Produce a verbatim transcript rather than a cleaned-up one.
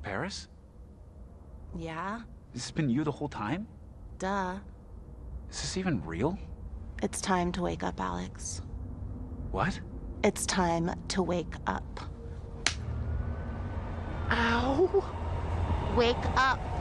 Paris? Yeah? This has been you the whole time? Duh. Is this even real? It's time to wake up, Alex. What? It's time to wake up. Ow! Wake up!